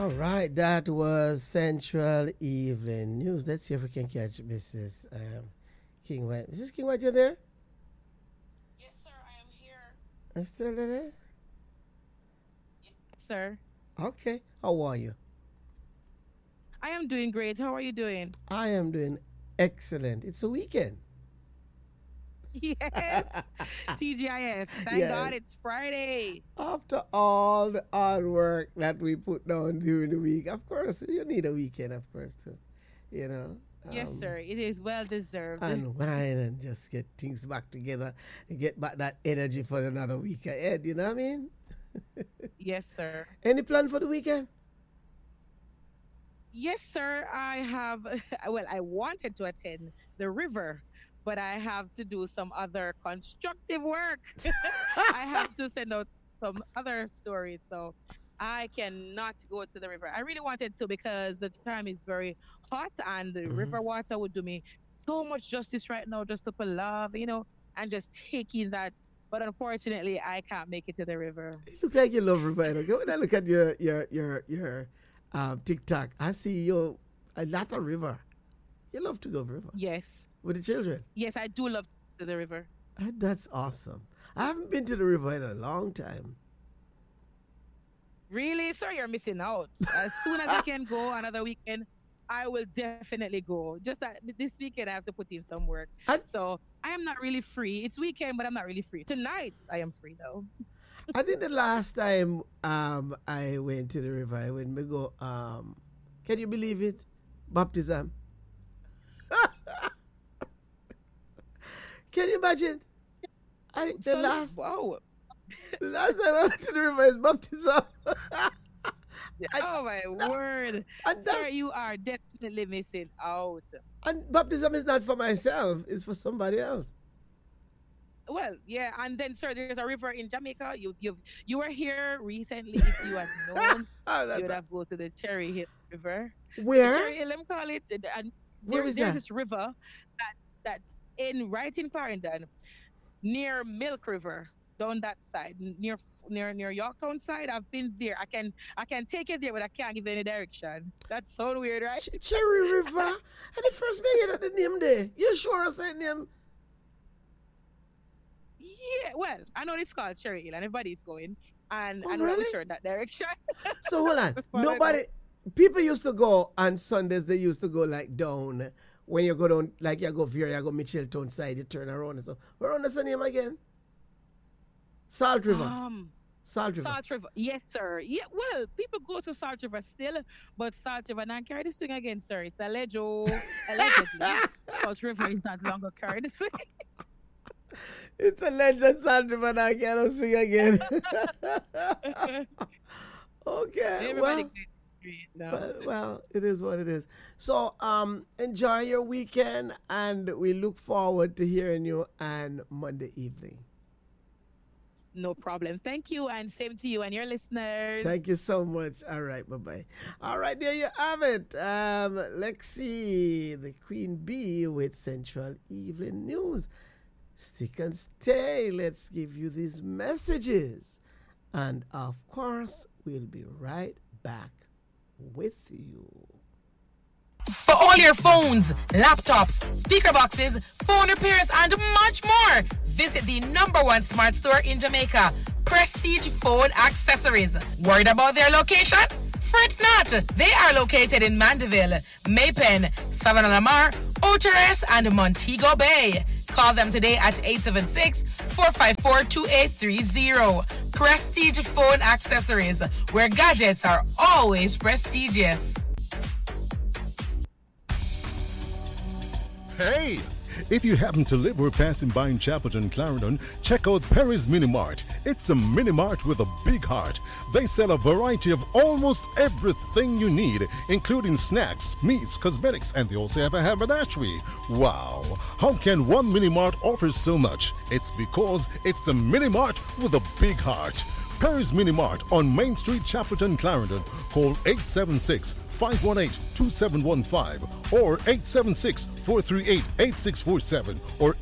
All right, that was Central Evening News. Let's see if we can catch Mrs. King White. Mrs. King White, you there? Yes, sir, I am here. I'm still there? Yes, sir. Okay. How are you? I am doing great. How are you doing? I am doing excellent. It's a weekend. Yes. TGIF. Thank Yes. God it's Friday. After all the hard work that we put down during the week, of course, you need a weekend, of course, too. You know? Yes, sir. It is well deserved. Unwind and just get things back together and get back that energy for another week ahead. You know what I mean? Yes, sir. Any plan for the weekend? Yes, sir. I have, well, I wanted to attend the river, but I have to do some other constructive work. I have to send out some other stories, so I cannot go to the river. I really wanted to because the time is very hot and the Mhm. river water would do me so much justice right now just to pull love, and just taking that. But unfortunately, I can't make it to the river. It looks like you love Riviera. Go when I look at your TikTok, I see you a lot of river. You love to go river Yes. with the children. Yes, I do love to the river. That's awesome. I haven't been to the river in a long time. Really? Sir, you're missing out. As soon as I can go another weekend, I will definitely go. Just that this weekend I have to put in some work. I, So I am not really free. It's weekend, but I'm not really free. Tonight I am free though. I think the last time I went to the river, I went me go can you believe it? Baptism. Can you imagine? So, wow. The last time I went to the river is baptism. Oh my word. and, Sir, that, you are definitely missing out. and baptism is not for myself, it's for somebody else. Well, yeah, and then sir, there's a river in Jamaica. You were here recently. If you had known, you would have go to the Cherry Hill River. Where? Cherry Hill, let me call it. And Where is there's that? this river that right in Clarendon, near Milk River, down that side, near Yorktown side. I've been there. I can take it there, but I can't give any direction. That's so weird, right? Cherry River? And the first me get the name there. You sure I said name? Yeah. Well, I know it's called Cherry Hill, and everybody's going, and Oh, I know that really? we sure in that direction. So hold on. That's what I know. Nobody, people used to go on Sundays. They used to go like down when you go down, like you go here, you go Mitchelltown side, you turn around and so. Where on the name again? Salt River. Salt River. Salt River. Yes, sir. Yeah, well, people go to Salt River still, but Salt River not carry the swing again, sir. It's allegedly. Salt River is not longer carry the swing. It's a legend, Salt River. Now I cannot swing again. Okay. Everybody Well, gets it now. well, it is what it is. So, enjoy your weekend, and we look forward to hearing you on Monday evening. No problem. Thank you, and same to you and your listeners. Thank you so much. All right, bye-bye. All right, there you have it. Lexi, the Queen Bee with Central Evening News. Stick and stay. Let's give you these messages. And, of course, we'll be right back with you. For all your phones, laptops, speaker boxes, phone repairs, and much more, visit the #1 smart store in Jamaica, Prestige Phone Accessories. Worried about their location? Fret not. They are located in Mandeville, Maypen, Savannah Lamar, Oteres, and Montego Bay. Call them today at 876-454-2830. Prestige Phone Accessories, where gadgets are always prestigious. Hey! If you happen to live or passing by in Chapelton, Clarendon, check out Perry's Mini Mart. It's a mini mart with a big heart. They sell a variety of almost everything you need, including snacks, meats, cosmetics, and they also have a haberdashery. Wow! How can one mini mart offer so much? It's because it's a mini mart with a big heart. Perry's Mini Mart on Main Street, Chapelton, Clarendon. Call 876-518-2715 or 876-438-8647 or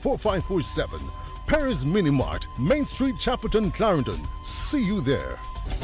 876-992-4547. Perry's Mini Mart, Main Street, Chapelton, Clarendon. See you there.